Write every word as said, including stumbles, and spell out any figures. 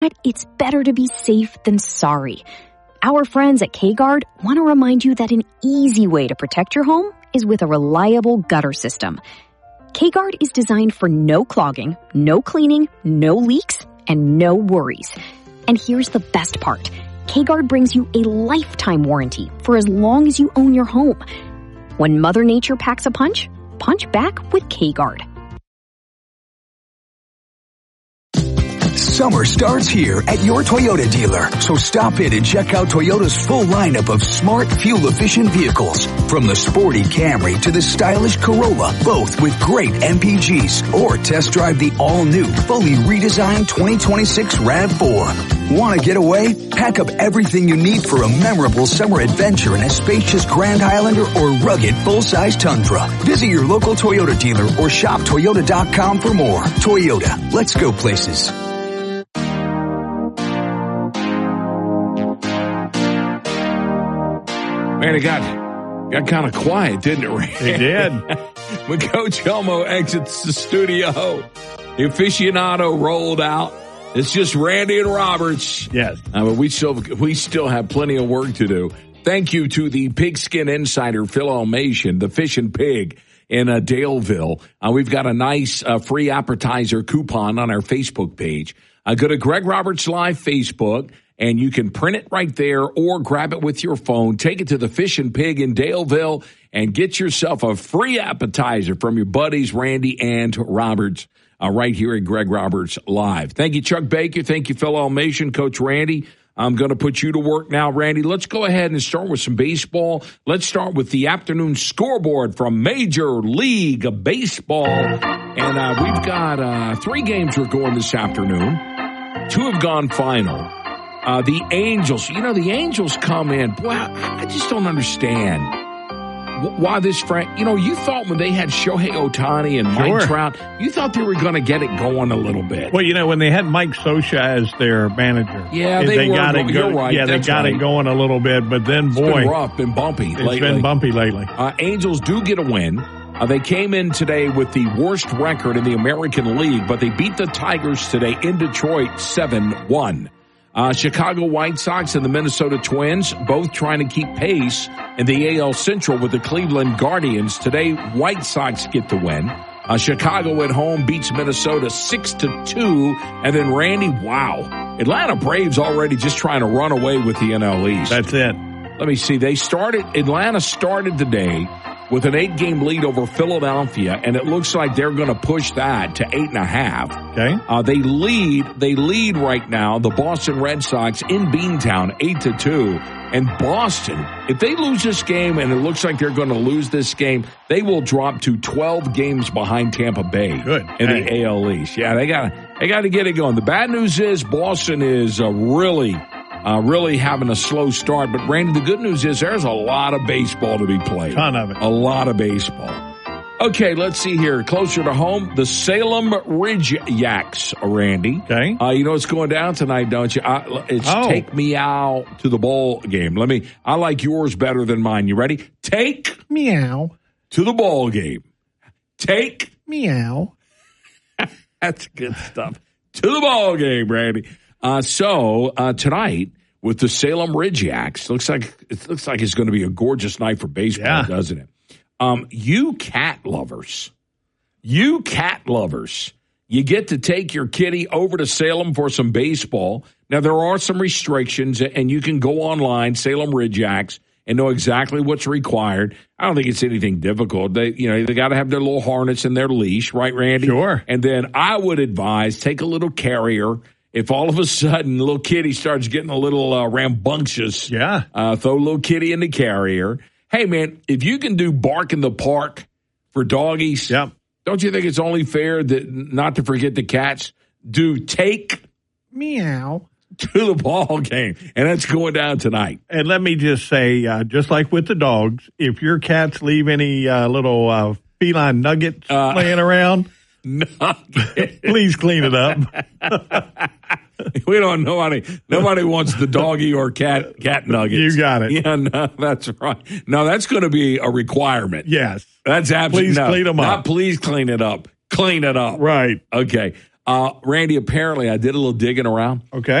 But it's better to be safe than sorry. Our friends at K-Guard want to remind you that an easy way to protect your home is with a reliable gutter system. K-Guard is designed for no clogging, no cleaning, no leaks, and no worries. And here's the best part. K-Guard brings you a lifetime warranty for as long as you own your home. When Mother Nature packs a punch, punch back with K-Guard. Summer starts here at your Toyota dealer, so stop in and check out Toyota's full lineup of smart, fuel-efficient vehicles. From the sporty Camry to the stylish Corolla, both with great M P Gs. Or test drive the all-new, fully redesigned twenty twenty-six RAV four. Want to get away? Pack up everything you need for a memorable summer adventure in a spacious Grand Highlander or rugged full-size Tundra. Visit your local Toyota dealer or shop Toyota dot com for more. Toyota, let's go places. Man, it got, got kind of quiet, didn't it, Randy? It did. When Coach Elmo exits the studio, the aficionado rolled out. It's just Randy and Roberts. Yes. Uh, but we still, we still have plenty of work to do. Thank you to the Pigskin Insider, Phil Almation, the Fish and Pig in uh, Daleville. Uh, we've got a nice uh, free appetizer coupon on our Facebook page. Uh, go to Greg Roberts Live Facebook, and you can print it right there or grab it with your phone. Take it to the Fish and Pig in Daleville and get yourself a free appetizer from your buddies Randy and Roberts uh, right here at Greg Roberts Live. Thank you, Chuck Baker. Thank you, Phil Almation, Coach Randy. I'm going to put you to work now, Randy. Let's go ahead and start with some baseball. Let's start with the afternoon scoreboard from Major League Baseball. And uh, we've got uh, three games we're going this afternoon. Two have gone final. Uh, the Angels, you know, the Angels come in. Boy, I just don't understand why this Frank, you know, you thought when they had Shohei Ohtani and Mike Sure. Trout, you thought they were going to get it going a little bit. Well, you know, when they had Mike Scioscia as their manager, Yeah, they were, got it. you're right, Yeah, they that's got right. it going a little bit, but then It's boy, been rough, been bumpy it's lately. been bumpy lately. Uh, Angels do get a win. Uh, they came in today with the worst record in the American League, but they beat the Tigers today in Detroit seven one. Uh, Chicago White Sox and the Minnesota Twins both trying to keep pace in the A L Central with the Cleveland Guardians. Today, White Sox get the win. Uh, Chicago at home beats Minnesota six to two. And then, Randy, wow. Atlanta Braves already just trying to run away with the N L East. That's it. Let me see. They started, Atlanta started the day with an eight-game lead over Philadelphia, and it looks like they're going to push that to eight and a half. Okay. Uh, they lead, they lead right now, the Boston Red Sox in Beantown, eight to two. And Boston, if they lose this game, and it looks like they're going to lose this game, they will drop to twelve games behind Tampa Bay. Good. In Hey. the A L East. Yeah, they got they got to get it going. The bad news is Boston is uh, really, uh, really having a slow start. But, Randy, the good news is there's a lot of baseball to be played. Ton of it. A lot of baseball. Okay, let's see here. Closer to home, the Salem Ridge Yaks, Randy. Okay. Uh, you know what's going down tonight, don't you? Uh, it's Oh. Take Me Out to the Ball game. Let me, I like yours better than mine. You ready? Take Meow. to the ball game. Take, Meow. that's good stuff. To the ball game, Randy. Uh, so, uh, tonight, with the Salem Ridge Yaks, looks like, it looks like it's going to be a gorgeous night for baseball, Yeah. doesn't it? Um, you cat lovers, you cat lovers, you get to take your kitty over to Salem for some baseball. Now, there are some restrictions, and you can go online, Salem Ridge Yaks, and know exactly what's required. I don't think it's anything difficult. They, you know, they got to have their little harness and their leash, right, Randy? Sure. And then I would advise take a little carrier. If all of a sudden little kitty starts getting a little uh, rambunctious, Yeah. uh, throw little kitty in the carrier. Hey, man, if you can do bark in the park for doggies, Yep. don't you think it's only fair that not to forget the cats do take Meow. to the ball game? And that's going down tonight. And let me just say, uh, just like with the dogs, if your cats leave any uh, little uh, feline nuggets Uh, laying around, No, please clean it up. we don't know nobody. Nobody wants the doggy or cat cat nuggets. You got it. Yeah, no, that's right. No, that's going to be a requirement. Yes. That's absolutely Please no, clean 'em not up. please clean it up. Clean it up. Right. Okay. Uh, Randy, apparently I did a little digging around. Okay.